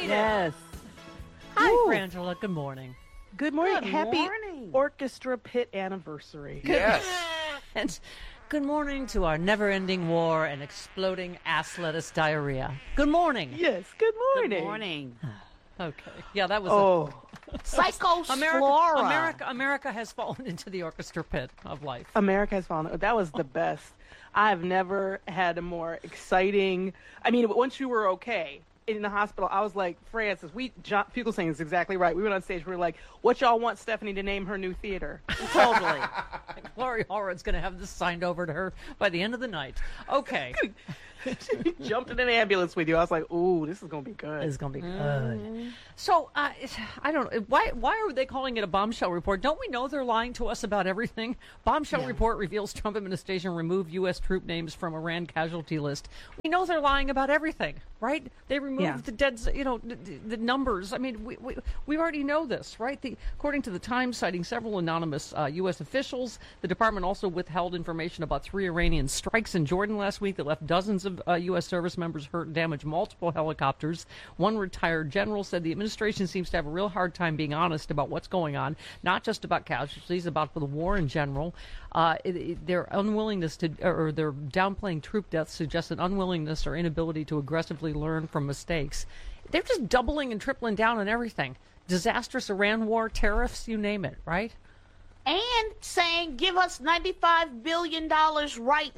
Yes. Hi, Woo. Frangela. Good morning. Good morning. Good Happy morning. Orchestra Pit anniversary. Yes. And good morning to our never-ending war and exploding ass lettuce diarrhea. Good morning. Yes. Good morning. Good morning. Okay. Yeah, that was Psychoslora. America has fallen into the orchestra pit of life. America has fallen. That was the best. I've never had a more exciting. I mean, once you were okay in the hospital, I was like, Francis, John Fugelsang is exactly right. We went on stage. We were like, what y'all want Stephanie to name her new theater? Totally. Lori Allred's going to have this signed over to her by the end of the night. Okay. She jumped in an ambulance with you. I was like, ooh, this is going to be good. It's going to be good. So, I don't know. Why are they calling it a bombshell report? Don't we know they're lying to us about everything? Bombshell report reveals Trump administration removed U.S. troop names from Iran casualty list. We know they're lying about everything, right? They removed the dead, the numbers. I mean, we already know this, right? According to the Times, citing several anonymous U.S. officials, the department also withheld information about 3 Iranian strikes in Jordan last week that left dozens of U.S. service members hurt and damaged multiple helicopters. One retired general said the administration seems to have a real hard time being honest about what's going on, not just about casualties, about the war in general. Their unwillingness or their downplaying troop deaths suggests an unwillingness or inability to aggressively learn from mistakes. They're just doubling and tripling down on everything. Disastrous Iran war, tariffs, you name it, right? And saying, give us $95 billion right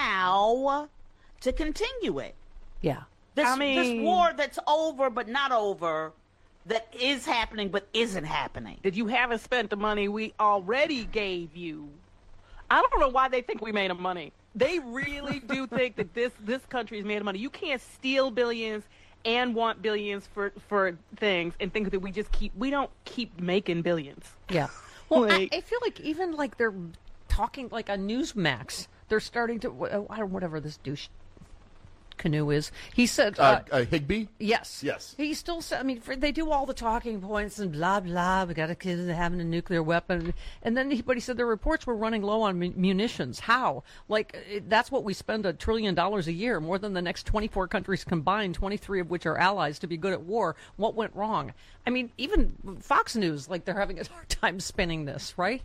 now to continue it. Yeah. This mean- war that's over but not over, that is happening but isn't happening. That you haven't spent the money we already gave you. I don't know why they think we made them money. They really do think that this country is made of money. You can't steal billions and want billions for things and think that we don't keep making billions. Yeah. Well, Like- I feel like even like they're talking like on Newsmax, they're starting to, whatever this douche canoe is. He said, Higby? yes. Yes. He still said, I mean, they do all the talking points and blah, blah. We got a kid having a nuclear weapon. And then but he said the reports were running low on munitions. How? Like, that's what we spend $1 trillion a year, more than the next 24 countries combined, 23 of which are allies to be good at war. What went wrong? I mean, even Fox News, like, they're having a hard time spinning this, right?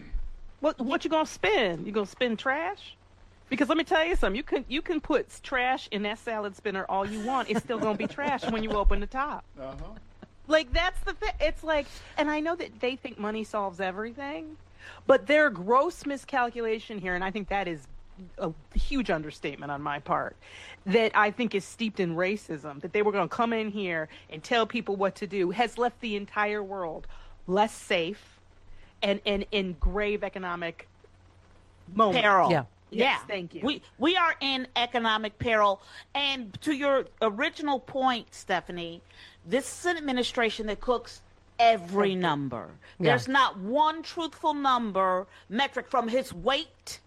What you gonna spin? You gonna spin trash? Because let me tell you something. You can put trash in that salad spinner all you want. It's still gonna be trash when you open the top. Like, that's the thing. It's like, and I know that they think money solves everything, but their gross miscalculation here, and I think that is a huge understatement on my part, that I think is steeped in racism, that they were going to come in here and tell people what to do, has left the entire world less safe and in grave economic moment. Peril. Yeah. Yes, thank you. We are in economic peril. And to your original point, Stephanie, this is an administration that cooks every number. Yeah. There's not one truthful metric from his weight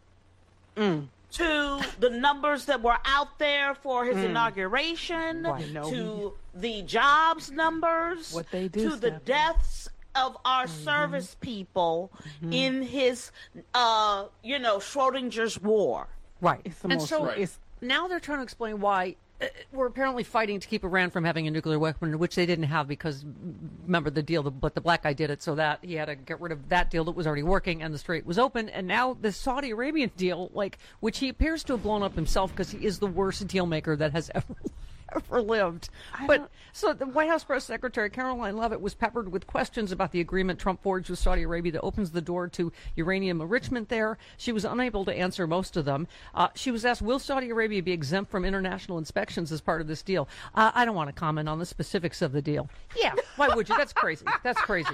to the numbers that were out there for his inauguration, Right. No. to the jobs numbers, What they do, to the Stephanie. deaths of our service people in his, Schrodinger's war. Right. It's the and most so right. now they're trying to explain why we're apparently fighting to keep Iran from having a nuclear weapon, which they didn't have because, remember the deal, but the black guy did it so that he had to get rid of that deal that was already working and the strait was open. And now the Saudi Arabian deal, which he appears to have blown up himself because he is the worst deal maker that has ever lived. So the White House Press Secretary Caroline Leavitt was peppered with questions about the agreement Trump forged with Saudi Arabia that opens the door to uranium enrichment there. She was unable to answer most of them. She was asked, will Saudi Arabia be exempt from international inspections as part of this deal? I don't want to comment on the specifics of the deal. Yeah, why would you? That's crazy. That's crazy.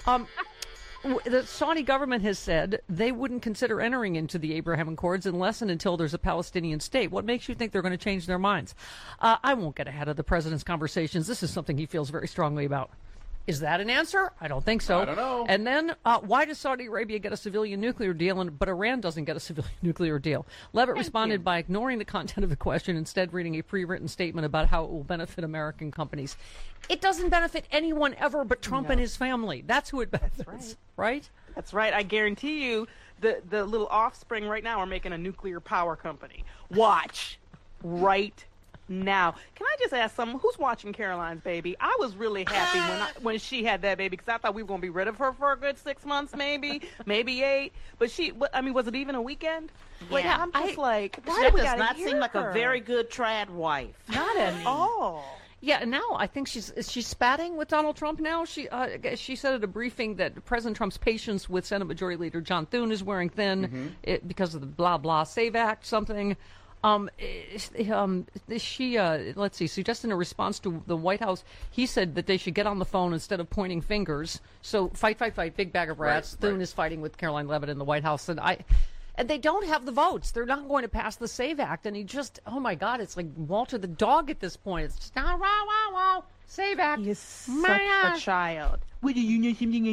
The Saudi government has said they wouldn't consider entering into the Abraham Accords unless and until there's a Palestinian state. What makes you think they're going to change their minds? I won't get ahead of the president's conversations. This is something he feels very strongly about. Is that an answer? I don't think so. I don't know. And then, why does Saudi Arabia get a civilian nuclear deal, but Iran doesn't get a civilian nuclear deal? Leavitt responded by ignoring the content of the question, instead reading a pre-written statement about how it will benefit American companies. It doesn't benefit anyone ever but Trump and his family. That's who it benefits, right? That's right. I guarantee you the little offspring right now are making a nuclear power company. Watch right now. Can I just ask someone who's watching Caroline's baby? I was really happy when she had that baby because I thought we were going to be rid of her for a good 6 months, maybe 8. But was it even a weekend? Like, Yeah. I'm just why That do we does gotta not hear seem like her? a very good trad wife. Not at all. Yeah, and now I think she's spatting with Donald Trump now. She said at a briefing that President Trump's patience with Senate Majority Leader John Thune is wearing thin because of the blah blah Save Act something. Let's see, suggesting a response to the White House, he said that they should get on the phone instead of pointing fingers. So fight, big bag of rats. Thune is fighting with Caroline Leavitt in the White House, and they don't have the votes. They're not going to pass the Save Act. And he just, oh my God, it's like Walter the dog at this point. It's just, wow, wow, wow, Save Act. He is such a child. What do you know something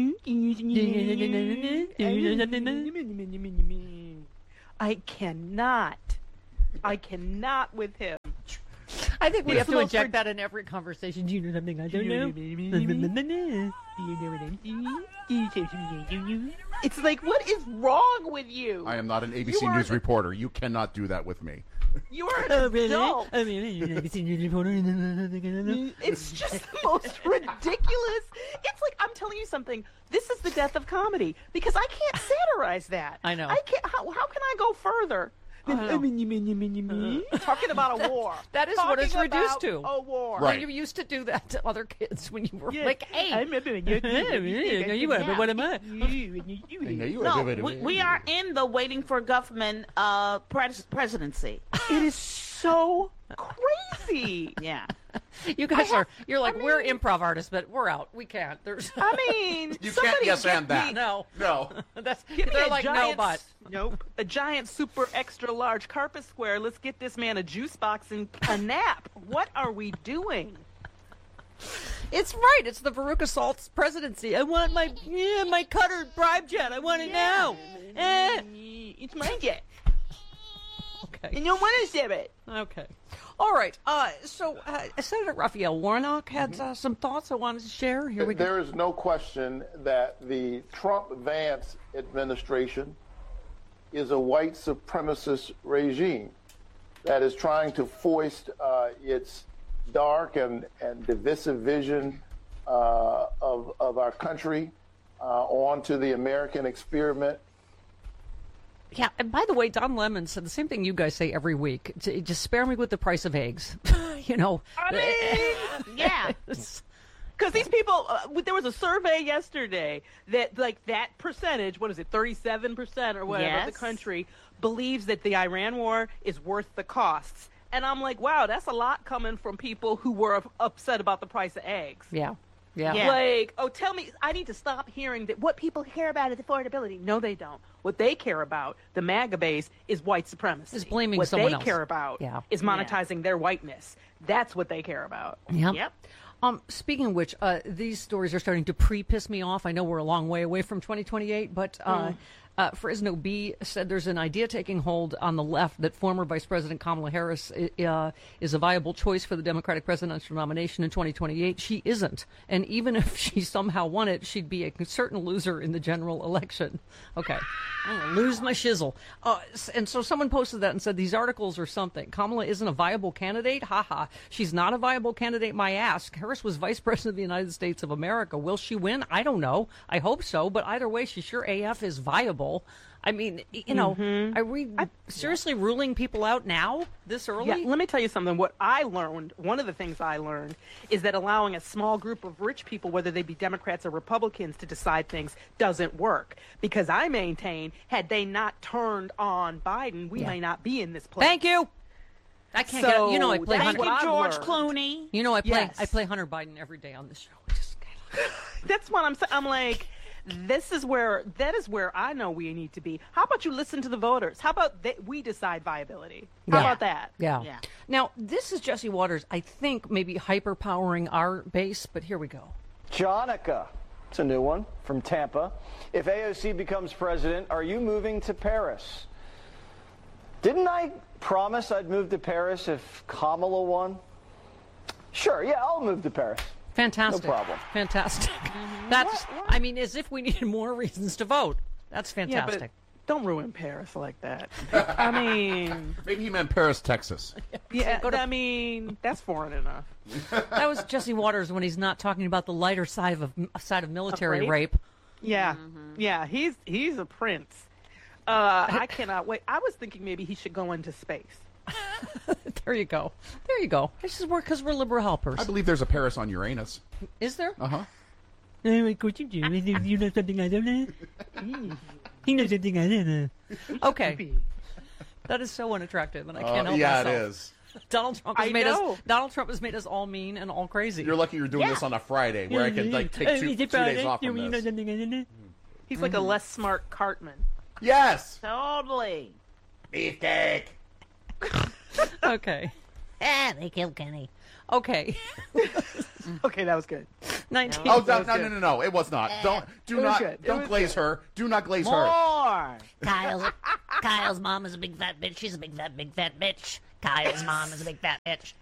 I cannot with him. I think we have to inject that in every conversation. Do you know something I don't know? It's like, what is wrong with you? I am not an ABC News reporter. You cannot do that with me. You are an adult. It's just the most ridiculous. It's like, I'm telling you something. This is the death of comedy because I can't satirize that. I know. I can't. How can I go further? Talking about a war. That is what it's reduced to. A war. Right. And you used to do that to other kids when you were like 8. I remember when you what am I? No, we are in the waiting for Guffman presidency. It is so crazy. Yeah. You guys you're like, we're improv artists, but we're out. We can't. There's. You can't yes and that. No. They're like, no, but. Nope. A giant, super, extra large carpet square. Let's get this man a juice box and a nap. What are we doing? It's right. It's the Veruca Salt's presidency. I want my Cutter bribe jet. I want it now. It's my jet. Okay. And you want to share it. Okay. All right. So Senator Raphael Warnock had some thoughts I wanted to share. Here we go. There is no question that the Trump-Vance administration is a white supremacist regime that is trying to foist its dark and divisive vision of our country onto the American experiment. Yeah, and by the way, Don Lemon said the same thing you guys say every week. Just spare me with the price of eggs. Yeah. Because these people, there was a survey yesterday that, like, that percentage, 37% or whatever, of the country believes that the Iran war is worth the costs. And I'm like, wow, that's a lot coming from people who were upset about the price of eggs. Yeah. Like, tell me, I need to stop hearing that what people care about is affordability. No, they don't. What they care about, the MAGA base, is white supremacy. Is blaming someone else. What they care about is monetizing their whiteness. That's what they care about. Yep. Speaking of which, these stories are starting to piss me off. I know we're a long way away from 2028, but Fresno Bee said there's an idea taking hold on the left that former Vice President Kamala Harris is a viable choice for the Democratic presidential nomination in 2028. She isn't. And even if she somehow won it, she'd be a certain loser in the general election. Okay. I'm going to lose my shizzle. And so someone posted that and said these articles are something. Kamala isn't a viable candidate? Ha. She's not a viable candidate, my ass. Harris was Vice President of the United States of America. Will she win? I don't know. I hope so. But either way, she sure AF is viable. I mean, are we seriously ruling people out now, this early? Yeah, let me tell you something. What I learned, one of the things I learned, is that allowing a small group of rich people, whether they be Democrats or Republicans, to decide things doesn't work. Because I maintain, had they not turned on Biden, we may not be in this place. Thank you. I can't get it. You know I play Thank you, George Clooney. You know I play Hunter Biden every day on this show. That's what I'm saying. I'm like, that is where I know we need to be. How about you listen to the voters? How about we decide viability? How about that? Yeah. Now, this is Jesse Waters, I think, maybe hyper-powering our base, but here we go. Jonica, it's a new one from Tampa. If AOC becomes president, are you moving to Paris? Didn't I promise I'd move to Paris if Kamala won? Sure, yeah, I'll move to Paris. Fantastic. No problem. Fantastic. That's, I mean, as if we needed more reasons to vote. That's fantastic. Don't ruin Paris like that. I mean, maybe he meant Paris, Texas. Yeah, I mean, that's foreign enough. That was Jesse Waters when he's not talking about the lighter side of military rape. Yeah, yeah, he's a prince. I cannot wait. I was thinking maybe he should go into space. There you go. There you go. This is because we're liberal helpers. I believe there's a Paris on Uranus. Is there? Uh-huh. What you do? You know something I don't know? He knows something I don't know. Okay. That is so unattractive, and I can't help myself. Yeah, it is. Donald Trump has made us all mean and all crazy. You're lucky you're doing this on a Friday where I can take 2 days off from this. He's like a less smart Cartman. Yes. Totally. Beefcake. Okay. They killed Kenny. Okay. Okay, that was good. 19. Oh, no. It was not. Don't glaze her. Do not glaze her. More. Kyle's mom is a big fat bitch. She's a big fat bitch. Kyle's mom is a big fat bitch.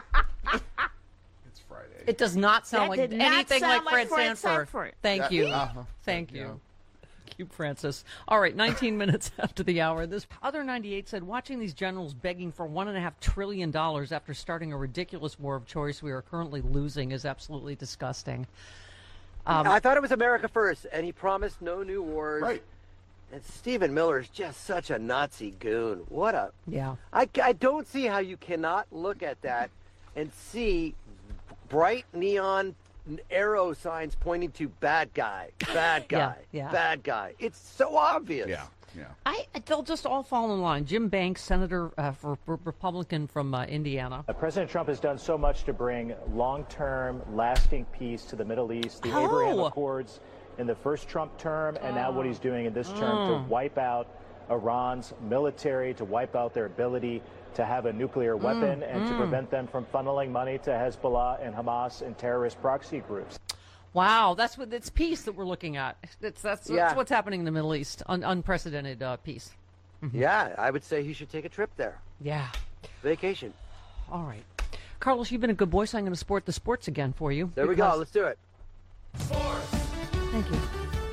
It's Friday. It does not sound like anything like Fred Sanford. Thank you. Thank you. Thank you, Francis. All right, 19 minutes after the hour. This other 98 said, watching these generals begging for $1.5 trillion after starting a ridiculous war of choice we are currently losing is absolutely disgusting. I thought it was America first, and he promised no new wars. Right. And Stephen Miller is just such a Nazi goon. What a... Yeah. I don't see how you cannot look at that and see bright neon arrow signs pointing to bad guy, bad guy, bad guy. It's so obvious. Yeah. They'll just all fall in line. Jim Banks, Senator for Republican from Indiana. President Trump has done so much to bring long-term, lasting peace to the Middle East. The Abraham Accords in the first Trump term, and now what he's doing in this term to wipe out Iran's military, to wipe out their ability to have a nuclear weapon, and to prevent them from funneling money to Hezbollah and Hamas and terrorist proxy groups. Wow, it's peace that we're looking at. That's what's happening in the Middle East, unprecedented peace. Mm-hmm. Yeah, I would say he should take a trip there. Yeah. Vacation. All right. Carlos, you've been a good boy, so I'm going to sport the sports again for you. There we go. Let's do it. Sports. Thank you.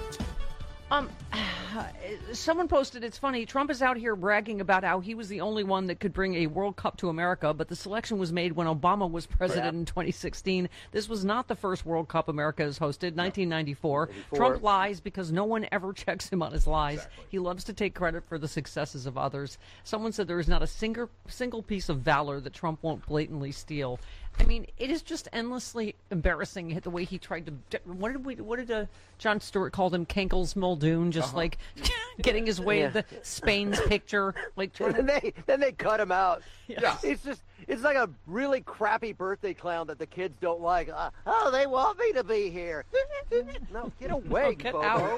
Someone posted, it's funny, Trump is out here bragging about how he was the only one that could bring a World Cup to America, but the selection was made when Obama was president in 2016. This was not the first World Cup America has hosted, 1994. Trump lies because no one ever checks him on his lies. Exactly. He loves to take credit for the successes of others. Someone said there is not a single piece of valor that Trump won't blatantly steal. I mean, it is just endlessly embarrassing the way he tried to. What did Jon Stewart call him? Cankles Muldoon, just like getting his way to Spain's picture. Like then they cut him out. Yeah. It's like a really crappy birthday clown that the kids don't like. They want me to be here. No, get away, get Bobo. out.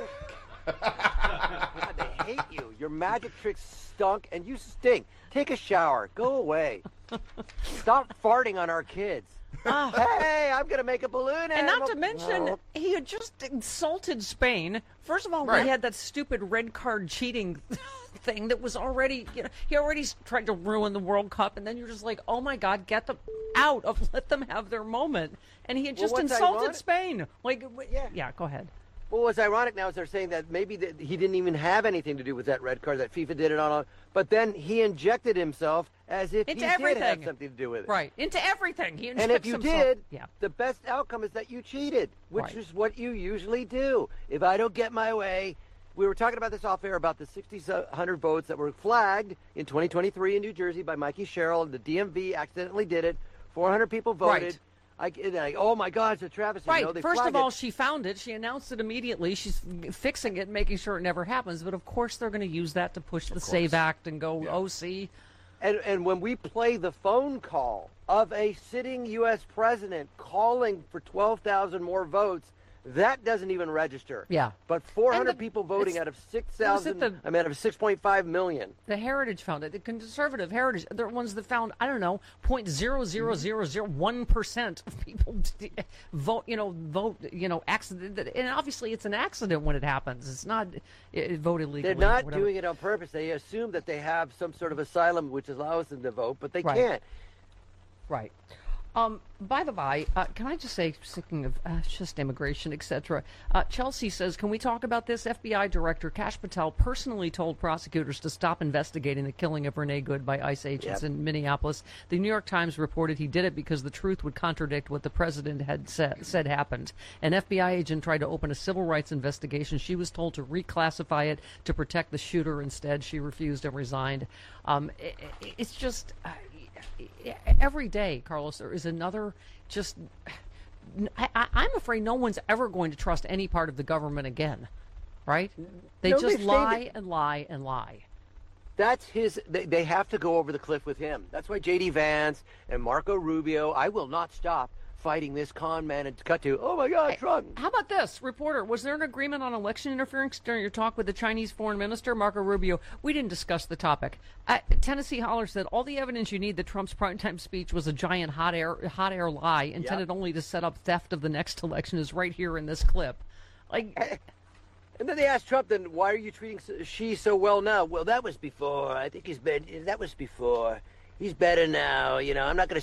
God, they hate you. Your magic tricks stunk, and you stink. Take a shower. Go away. Stop farting on our kids. Hey, I'm going to make a balloon animal. And not to mention, he had just insulted Spain. First of all, he had that stupid red card cheating thing that was already, he already tried to ruin the World Cup. And then you're just like, oh my God, get them out let them have their moment. And he had just insulted Spain. Like, yeah, go ahead. Well, what's ironic now is they're saying that maybe he didn't even have anything to do with that red card, that FIFA did it on, but then he injected himself as if into he everything. did have something to do with it. Right, into everything. He and if you himself. did, the best outcome is that you cheated, which is what you usually do. If I don't get my way, we were talking about this off air about the 6,600 votes that were flagged in 2023 in New Jersey by Mikey Sherrill. The DMV accidentally did it. 400 people voted. Right. Oh my God, it's a travesty. Right. First of all, she found it. She announced it immediately. She's fixing it, making sure it never happens. But of course, they're going to use that to push the SAVE Act and go, OC. And when we play the phone call of a sitting U.S. president calling for 12,000 more votes, that doesn't even register. Yeah. But 400 people voting out of 6,000, out of 6.5 million. The Heritage found it. The conservative Heritage, they're ones that found, I don't know, 0.00001% of people vote, accident. And obviously it's an accident when it happens. It's not voted legally. They're not doing it on purpose. They assume that they have some sort of asylum which allows them to vote, but they can't. Right. By the by, can I just say, speaking of just immigration, etc., Chelsea says, can we talk about this? FBI Director Kash Patel personally told prosecutors to stop investigating the killing of Renee Good by ICE agents in Minneapolis. The New York Times reported he did it because the truth would contradict what the president had said happened. An FBI agent tried to open a civil rights investigation. She was told to reclassify it to protect the shooter. Instead, she refused and resigned. It's just... every day, Carlos, there is another just... I'm afraid no one's ever going to trust any part of the government again, right? They just lie and lie and lie. That's his... They have to go over the cliff with him. That's why J.D. Vance and Marco Rubio, I will not stop fighting this con man and cut to, oh my God, Trump. How about this? Reporter, was there an agreement on election interference during your talk with the Chinese foreign minister, Marco Rubio? We didn't discuss the topic. Tennessee Holler said all the evidence you need that Trump's primetime speech was a giant hot air lie intended only to set up theft of the next election is right here in this clip. Like... And then they asked Trump, then, why are you treating Xi so well now? Well, that was before. I think that was before. He's better now. I'm not going to